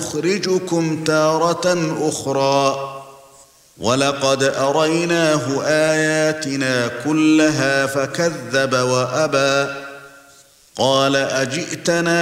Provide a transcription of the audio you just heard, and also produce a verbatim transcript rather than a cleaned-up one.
نُخْرِجُكُمْ تَارَةً أُخْرَى وَلَقَدْ أَرَيْنَاهُ آيَاتِنَا كُلَّهَا فَكَذَّبَ وَأَبَى قَالَ أَجِئْتَنَا